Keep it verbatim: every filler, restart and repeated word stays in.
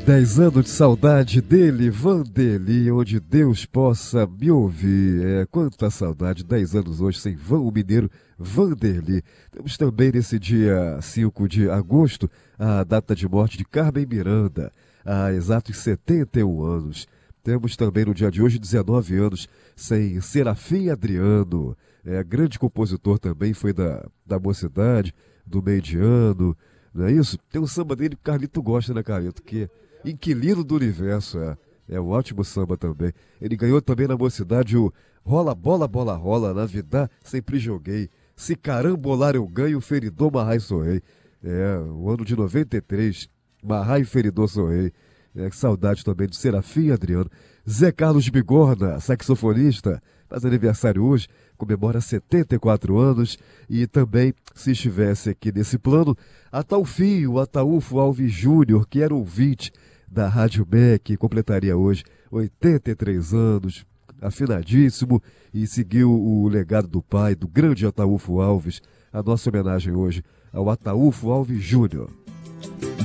Dez anos de saudade dele, Vanderly, onde Deus possa me ouvir. É, quanta saudade, dez anos hoje sem Van, o mineiro Vanderly. Temos também nesse dia cinco de agosto a data de morte de Carmen Miranda, há exatos setenta e um anos. Temos também no dia de hoje dezenove anos sem Serafim Adriano, é, grande compositor também, foi da, da Mocidade, do meio de ano, não é isso? Tem um samba dele que o Carlito gosta, né, Carlito? Que Inquilino do Universo, é. É um ótimo samba também. Ele ganhou também na Mocidade o Rola, Bola, Bola, Rola, na vida sempre joguei. Se carambolar eu ganho, feridor, marrai, sou rei. É, o ano de noventa e três, marrai, feridor, sou rei. É, que saudade também de Serafim Adriano. Zé Carlos Bigorna, saxofonista, faz aniversário hoje, comemora setenta e quatro anos. E também, se estivesse aqui nesse plano, Ataúfo, Ataúfo Alves Júnior, que era ouvinte da Rádio M E C, completaria hoje oitenta e três anos, afinadíssimo, e seguiu o legado do pai, do grande Ataúfo Alves. A nossa homenagem hoje ao Ataúfo Alves Júnior.